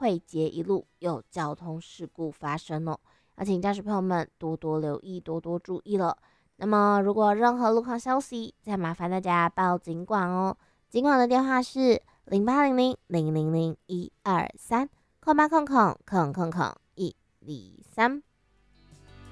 惠街一路有交通事故发生哦，要请驾驶朋友们多多留意，多多注意了。那么如果有任何路况消息，再麻烦大家报警管哦。警管的电话是0800000123，空8000123。